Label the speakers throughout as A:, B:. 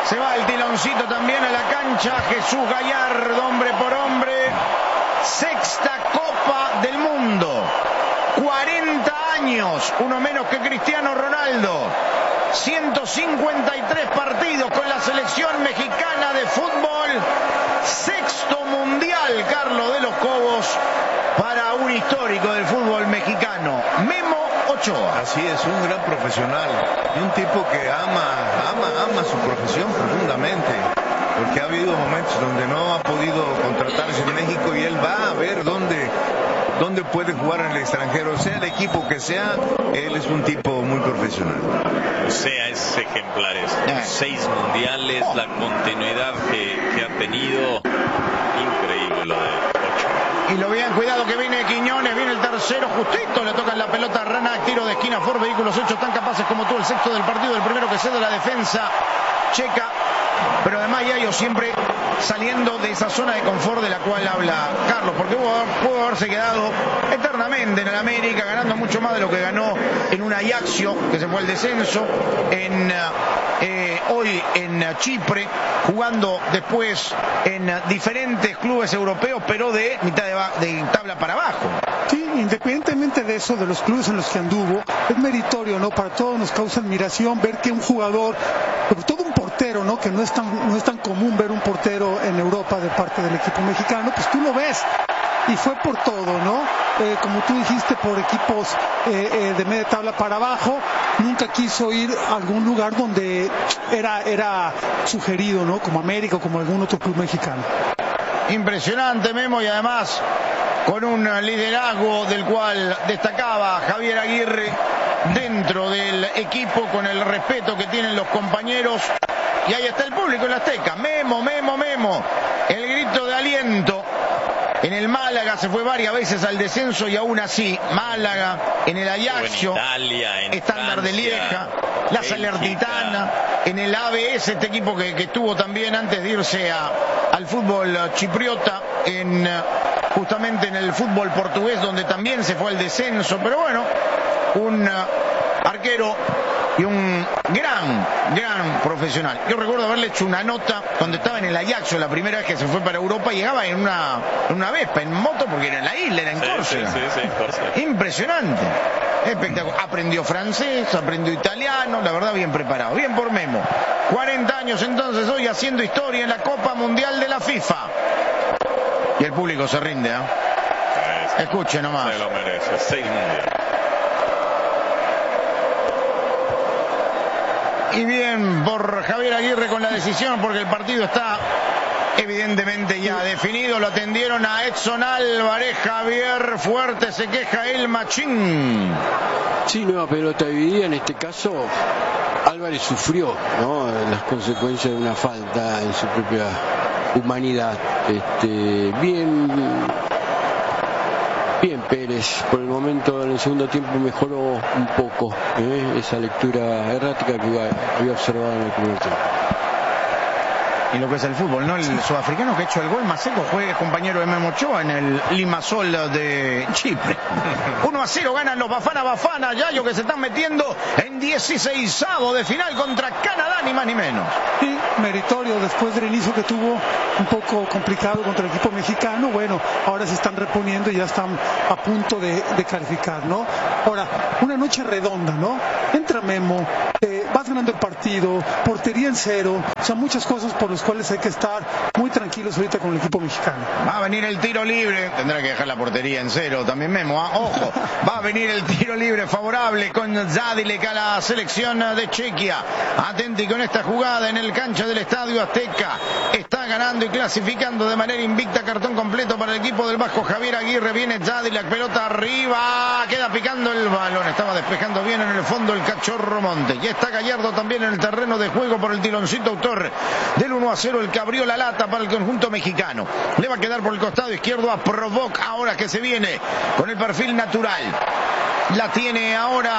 A: Se va el tiloncito también a la cancha. Jesús Gallardo, hombre por hombre. Sexta Copa del Mundo. 40 años, uno menos que Cristiano Ronaldo. 153 partidos con la selección mexicana de fútbol. Sexto mundial, Carlos de los Cobos, para un histórico del fútbol mexicano, Memo Ochoa.
B: Así es, un gran profesional y un tipo que ama su profesión profundamente, porque ha habido momentos donde no ha podido contratarse en México y él va a ver dónde puede jugar en el extranjero, sea el equipo que sea. Él es un tipo muy profesional.
C: O sea, es ejemplares. 6 mundiales, la continuidad que ha tenido, increíble lo de Ochoa.
A: Y lo bien cuidado que viene Quiñones, viene el tercero, justito le tocan la pelota a Rana, tiro de esquina, Ford Vehículos 8, tan capaces como tú, el sexto del partido, el primero que cede la defensa checa, pero además Yayo siempre saliendo de esa zona de confort de la cual habla Carlos, porque pudo haberse quedado eternamente en el América, ganando mucho más de lo que ganó en un Ajaxio, que se fue al descenso, hoy en Chipre, jugando después en diferentes clubes europeos, pero de mitad de tabla para abajo.
D: Sí, independientemente de eso, de los clubes en los que anduvo, es meritorio, ¿no? Para todos nos causa admiración ver que un jugador, sobre todo un portero, ¿no? Que no es tan común ver un portero en Europa de parte del equipo mexicano, pues tú lo ves. Y fue por todo, ¿no? Como tú dijiste, por equipos de media tabla para abajo. Nunca quiso ir a algún lugar donde era sugerido, ¿no? Como América o como algún otro club mexicano.
A: Impresionante, Memo, y además con un liderazgo del cual destacaba Javier Aguirre dentro del equipo, con el respeto que tienen los compañeros. Y ahí está el público en la Azteca. Memo, Memo, Memo. El grito de aliento. En el Málaga se fue varias veces al descenso y aún así, Málaga, en el Ajaxio,
C: en Italia, en
A: Estándar de Lieja, la Salernitana, en el ABS, este equipo que estuvo también antes de irse al fútbol chipriota, justamente en el fútbol portugués, donde también se fue al descenso. Pero bueno, un arquero y un gran profesional. Yo recuerdo haberle hecho una nota cuando estaba en el Ajaxio, la primera vez que se fue para Europa, y llegaba en una Vespa, en moto, porque era en la isla, era en Córcega.
C: Sí, Córcega.
A: Impresionante. Espectacular. Aprendió francés, aprendió italiano, la verdad bien preparado. Bien por Memo. 40 años entonces hoy haciendo historia en la Copa Mundial de la FIFA. Y el público se rinde, ¿eh? Escuche nomás.
C: Se lo merece. 6 mundiales.
A: Y bien por Javier Aguirre con la decisión, porque el partido está evidentemente ya definido. Lo atendieron a Edson Álvarez. Javier, fuerte se queja el Machín.
E: Sí, nueva pelota dividida. En este caso Álvarez sufrió, ¿no?, las consecuencias de una falta en su propia humanidad. Bien Pérez, por el momento en el segundo tiempo mejoró un poco esa lectura errática que había observado en el primer tiempo.
A: Y lo que es el fútbol, ¿no? El sudafricano que ha hecho el gol más seco fue compañero de Memo Ochoa en el Limassol de Chipre. 1-0 ganan los Bafana, Yayo, que se están metiendo en 16avo de final contra Canadá, ni más ni menos.
D: Sí, meritorio después del inicio que tuvo un poco complicado contra el equipo mexicano. Bueno, ahora se están reponiendo y ya están a punto de calificar, ¿no? Ahora, una noche redonda, ¿no? Entra Memo, vas ganando el partido, portería en cero, o sea, muchas cosas por las cuales hay que estar muy tranquilos ahorita con el equipo mexicano.
A: Va a venir el tiro libre, tendrá que dejar la portería en cero también Memo, ¿eh? Ojo, va a venir el tiro libre favorable con Zadilek a la selección de Chequia. Atenti con esta jugada en el cancha del Estadio Azteca. Está ganando y clasificando de manera invicta, cartón completo para el equipo del Vasco Javier Aguirre. Viene Zadilek, pelota arriba, queda picando el balón, estaba despejando bien en el fondo el Cachorro Montes. Ya está Gallardo también en el terreno de juego por el tironcito autor del 1-0, el que abrió la lata para el conjunto mexicano. Le va a quedar por el costado izquierdo a Provoc, ahora que se viene con el perfil natural. La tiene ahora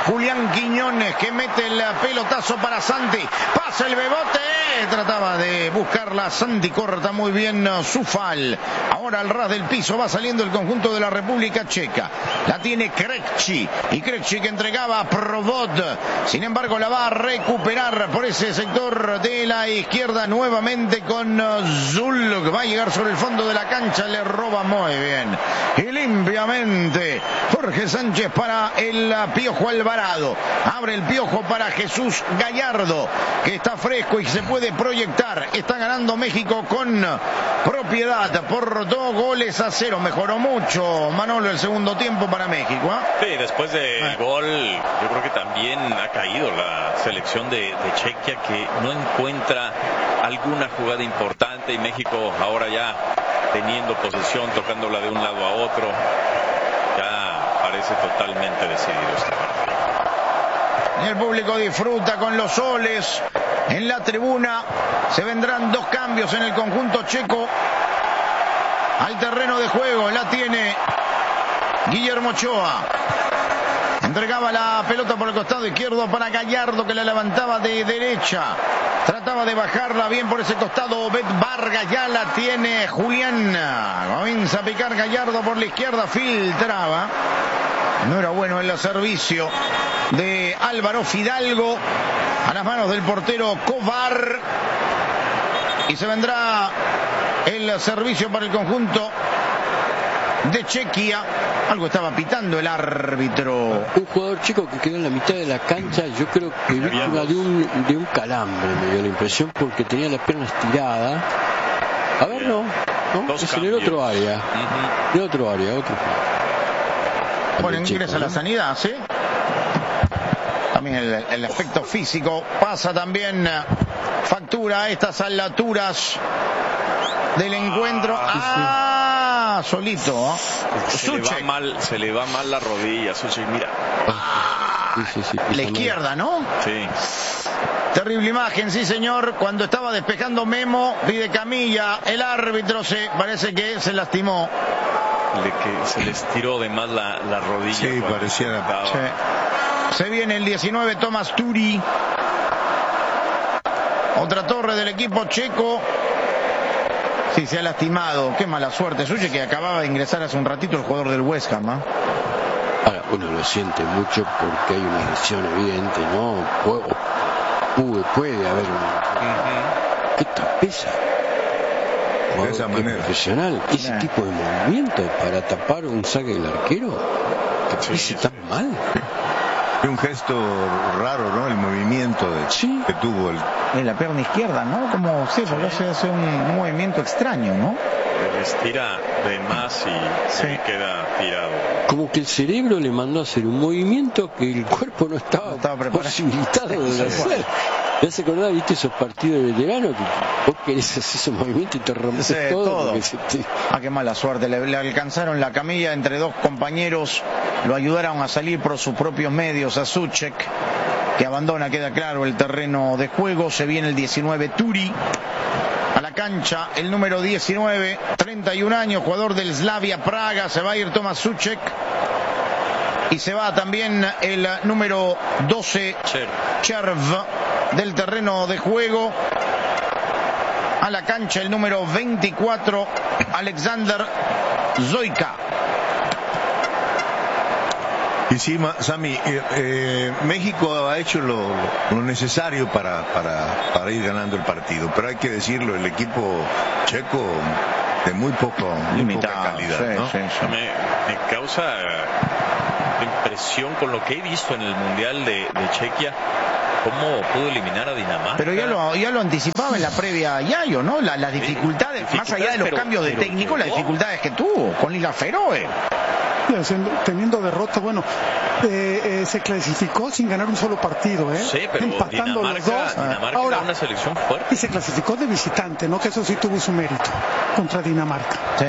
A: Julián Quiñones, que mete el pelotazo para Santi. Pasa el Bebote. Trataba de buscarla Santi, corta muy bien Zufal. Ahora al ras del piso va saliendo el conjunto de la República Checa. La tiene Krejci. Y Krejci que entregaba a Provod. Sin embargo, la va a recuperar por ese sector de la izquierda nuevamente con Zul. Va a llegar sobre el fondo de la cancha. Le roba muy bien. Y limpiamente Jorge Sánchez para el Piojo Alvarado. Abre el Piojo para Jesús Gallardo, que está fresco y se puede proyectar. Está ganando México con propiedad por 2-0. Mejoró mucho, Manolo, el segundo tiempo para México, ¿eh?
C: Sí, después del gol, yo creo que también ha caído la selección de Chequia, que no encuentra alguna jugada importante, y México ahora ya teniendo posesión, tocándola de un lado a otro, ya parece totalmente decidido este partido.
A: El público disfruta con los soles en la tribuna. Se vendrán 2 cambios en el conjunto checo. Al terreno de juego la tiene Guillermo Ochoa. Entregaba la pelota por el costado izquierdo para Gallardo, que la levantaba de derecha. Trataba de bajarla bien por ese costado Bet Vargas. Ya la tiene Julián. Comienza a picar Gallardo por la izquierda. Filtraba. No era bueno el servicio de Álvaro Fidalgo a las manos del portero Kovar. Y se vendrá el servicio para el conjunto de Chequia. Algo estaba pitando el árbitro.
E: Un jugador chico que quedó en la mitad de la cancha, yo creo que víctima de un calambre, me dio la impresión, porque tenía las piernas tiradas. A ver, no es en el otro área. De otro área, otro.
A: Bueno, ingresa la sanidad, ¿sí? También el aspecto físico pasa también factura a estas alturas del encuentro. Solito,
C: se le va mal la rodilla, Suchek, mira.
A: La izquierda, ¿no?
C: Sí.
A: Terrible imagen, sí señor. Cuando estaba despejando Memo, pide camilla. El árbitro parece que se lastimó.
C: Que se les tiró de más la rodilla.
B: Sí, pareciera.
A: Sí. Se viene el 19, Tomás Turi. Otra torre del equipo checo. Sí, se ha lastimado. Qué mala suerte suya, que acababa de ingresar hace un ratito el jugador del West Ham, ¿eh?
E: Ahora, uno lo siente mucho porque hay una lesión evidente, ¿no? Puede haber una... ¿Qué pesa?
B: De esa manera.
E: Profesional. Ese tipo de movimiento para tapar un saque del arquero, que pese tan mal.
B: Un gesto raro, ¿no? El movimiento que tuvo
A: en la pierna izquierda, ¿no? Como porque se hace un movimiento extraño, ¿no?
C: Estira de más y se queda tirado.
E: Como que el cerebro le mandó a hacer un movimiento que el cuerpo no estaba posibilitado de hacer. ¿Te has acordado, viste, esos partidos de veterano que vos querés hacer esos movimientos y te rompes todo?
A: Qué mala suerte. Le alcanzaron la camilla entre 2 compañeros. Lo ayudaron a salir por sus propios medios a Suchek, que abandona, queda claro, el terreno de juego. Se viene el 19, Turi, a la cancha. El número 19, 31 años, jugador del Slavia Praga. Se va a ir Tomás Suchek. Y se va también el número 12, Cherv, del terreno de juego. A la cancha el número 24, Alexander Zoica.
B: Y sí, Sammy, México ha hecho lo necesario para ir ganando el partido, pero hay que decirlo, el equipo checo de muy poca calidad, ¿no?
A: Sí.
C: Me causa impresión con lo que he visto en el Mundial de Chequia, cómo pudo eliminar a Dinamarca.
A: Pero ya lo anticipaba en la previa Yayo, ¿no? Las dificultades, más allá de los cambios de técnico, las dificultades que tuvo con Liga Feroe.
D: Teniendo derrota, se clasificó sin ganar un solo partido,
C: Sí, pero
D: empatando los dos.
C: Dinamarca era una selección fuerte.
D: Y se clasificó de visitante, ¿no? Que eso sí tuvo su mérito contra Dinamarca.
A: Sí,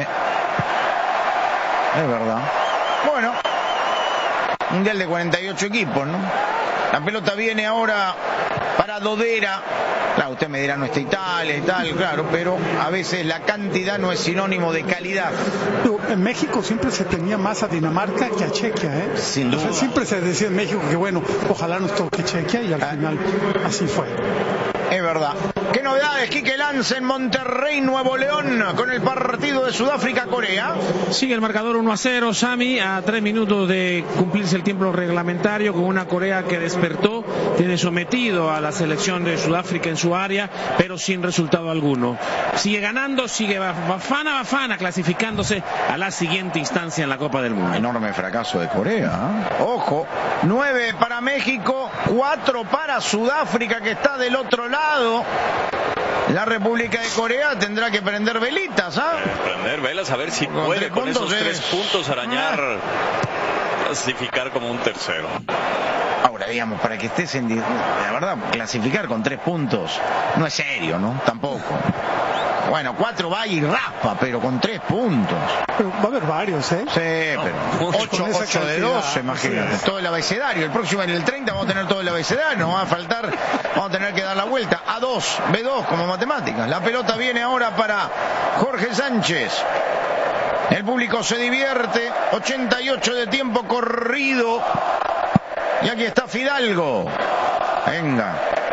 A: es verdad. Bueno, mundial de 48 equipos, ¿no? La pelota viene ahora para Dodera. Claro, usted me dirá, no está Italia y tal, claro, pero a veces la cantidad no es sinónimo de calidad.
D: En México siempre se tenía más a Dinamarca que a Chequia, ¿eh?
A: Sin duda.
D: O sea, siempre se decía en México que bueno, ojalá nos toque Chequia, y al final así fue.
A: Es verdad. ¿Qué novedades, Quique Lance, en Monterrey, Nuevo León, con el partido de Sudáfrica-Corea?
F: Sigue el marcador 1-0, Sami, a 3 minutos de cumplirse el tiempo reglamentario, con una Corea que despertó, tiene sometido a la selección de Sudáfrica en su área, pero sin resultado alguno. Sigue ganando, sigue Bafana clasificándose a la siguiente instancia en la Copa del Mundo.
A: Enorme fracaso de Corea, ¿eh? Ojo, 9 para México, 4 para Sudáfrica, que está del otro lado. La República de Corea tendrá que prender velitas, ¿ah?
C: Prender velas, a ver si puede con esos 3 puntos arañar, clasificar como un tercero.
A: Ahora, digamos, para que estés en... La verdad, clasificar con 3 puntos no es serio, ¿no? Tampoco. Bueno, 4 va y raspa, pero con 3 puntos.
D: Pero va a haber varios, ¿eh?
A: Sí, pero 8 de 12, imagínate. Todo el abecedario. El próximo, en el 30, vamos a tener todo el abecedario. Nos va a faltar, vamos a tener que dar la vuelta. A2, B2, como matemáticas. La pelota viene ahora para Jorge Sánchez. El público se divierte. 88 de tiempo corrido. Y aquí está Fidalgo. Venga.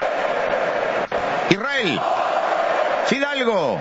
A: Israel. Fidalgo.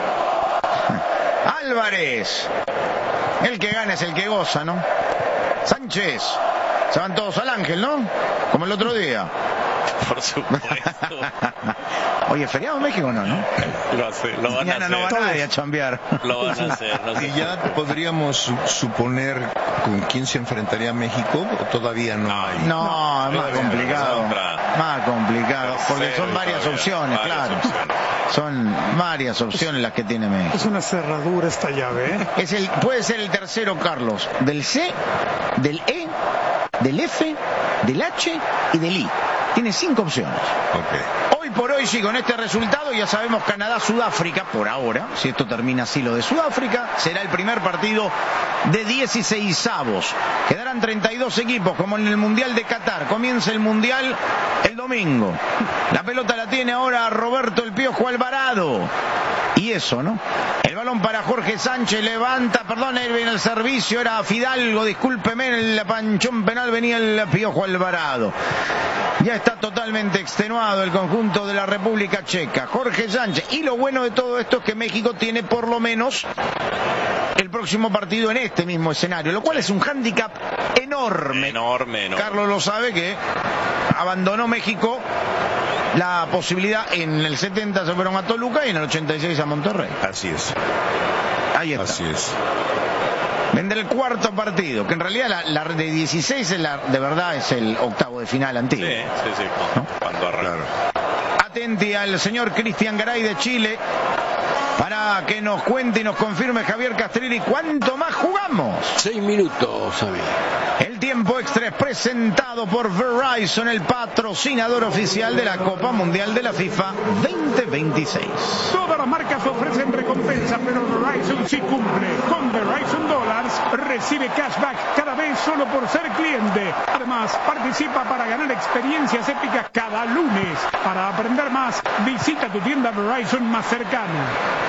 A: Álvarez. El que gana es el que goza, ¿no? Sánchez. Se van todos al Ángel, ¿no? Como el otro día.
C: Por supuesto.
A: Oye, ¿feriado en México no?
C: Lo van a hacer.
A: No va nadie a chambear.
C: Lo van a hacer.
B: ¿Y ya podríamos suponer con quién se enfrentaría México o todavía no hay?
A: No, es más complicado. Más complicado. Porque son varias opciones, claro. Son varias opciones las que tiene México.
D: Es una cerradura esta llave, ¿eh?
A: Puede ser el tercero, Carlos, del C, del E, del F, del H y del I. Tiene 5 opciones.
B: Okay.
A: Hoy por hoy, sí, con este resultado, ya sabemos Canadá-Sudáfrica, por ahora, si esto termina así lo de Sudáfrica, será el primer partido de 16avos. Quedarán 32 equipos, como en el Mundial de Qatar. Comienza el Mundial el domingo. La pelota la tiene ahora Roberto El Piojo Alvarado. Y eso, ¿no? El balón para Jorge Sánchez, levanta, perdón, él viene el servicio, era Fidalgo, discúlpeme, en el panchón penal venía el Piojo Alvarado. Ya está totalmente extenuado el conjunto de la República Checa. Jorge Sánchez. Y lo bueno de todo esto es que México tiene por lo menos el próximo partido en este mismo escenario, lo cual es un hándicap enorme.
C: Enorme.
A: Carlos lo sabe, que abandonó México la posibilidad. En el 70 se fueron a Toluca y en el 86 a Monterrey.
B: Así es.
A: Ahí está.
B: Así es.
A: Vendrá el cuarto partido, que en realidad la de 16 de verdad es el octavo de final antiguo.
C: Sí. ¿No? Cuando arranca.
B: Claro.
A: Atenti al señor Cristian Garay de Chile para que nos cuente y nos confirme Javier Castrilli cuánto más jugamos.
E: 6 minutos, amigo.
A: El tiempo extra es presentado por Verizon, el patrocinador oficial de la Copa Mundial de la FIFA 2026.
G: Todas las marcas ofrecen recompensa, pero Verizon sí cumple. Con Verizon Dollars recibe cashback cada vez solo por ser cliente. Además, participa para ganar experiencias épicas cada lunes. Para aprender más, visita tu tienda Verizon más cercana.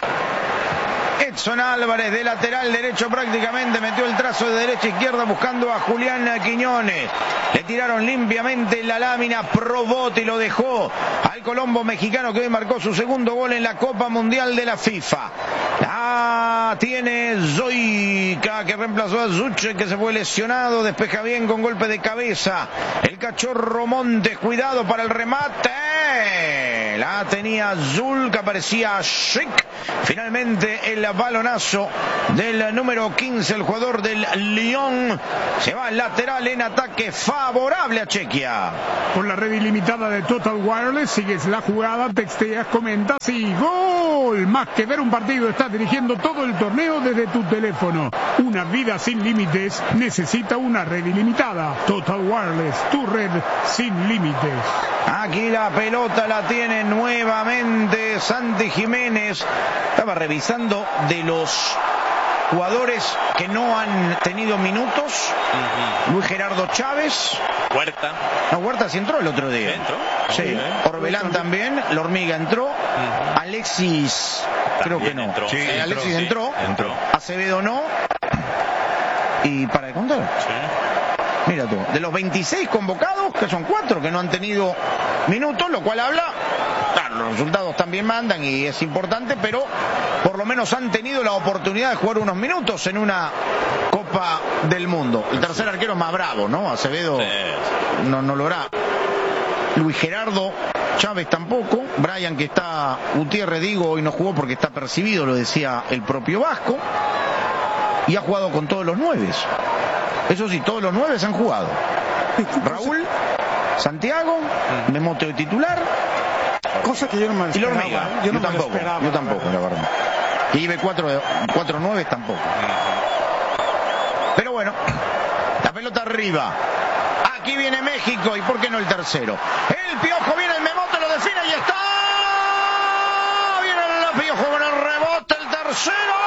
A: Edson Álvarez, de lateral derecho, prácticamente metió el trazo de derecha a izquierda buscando a Julián Quiñones. Le tiraron limpiamente la lámina, Probot, y lo dejó al colombo mexicano, que hoy marcó su segundo gol en la Copa Mundial de la FIFA. Tiene Zoica, que reemplazó a Zuche, que se fue lesionado. Despeja bien con golpe de cabeza el cachorro Montes. Cuidado para el remate. La tenía Zul, que aparecía Schick. Finalmente el balonazo del número 15, el jugador del Lyon. Se va al lateral en ataque favorable a Chequia.
G: Con la red ilimitada de Total Wireless, sigues la jugada, texteas, comentas y ¡gol! Más que ver un partido, estás dirigiendo todo el torneo desde tu teléfono. Una vida sin límites necesita una red ilimitada. Total Wireless, tu red sin límites.
A: Aquí la pelota la tiene nuevamente Santi Jiménez. Estaba revisando de los jugadores que no han tenido minutos. Luis Gerardo Chávez.
C: Huerta.
A: No, Huerta sí entró el otro día.
C: ¿Entró?
A: Sí. Orbelán también. La Hormiga entró. Alexis, creo que no.
C: Entró.
A: Sí, Alexis
C: sí,
A: entró.
C: entró.
A: Acevedo no. Y para de contar.
C: Sí.
A: Mira tú, de los 26 convocados, que son 4 que no han tenido minutos, lo cual habla, claro, los resultados también mandan y es importante, pero por lo menos han tenido la oportunidad de jugar unos minutos en una Copa del Mundo. El tercer arquero es más bravo, ¿no? Acevedo no lo hará. Luis Gerardo Chávez tampoco. Brian, que está, Gutiérrez, digo, hoy no jugó porque está percibido, lo decía el propio Vasco. Y ha jugado con todos los 9. Eso sí, todos los 9 han jugado. Raúl, Santiago, Memote de titular.
D: Cosa que yo no me
A: Y la
D: esperaba.
A: Hormiga.
D: Yo
A: tampoco, la verdad. Y Ibe 4-9 tampoco. Pero bueno, la pelota arriba. Aquí viene México, y por qué no el tercero. El Piojo viene, el Memote lo define y está. Viene el Piojo con el rebote, el tercero.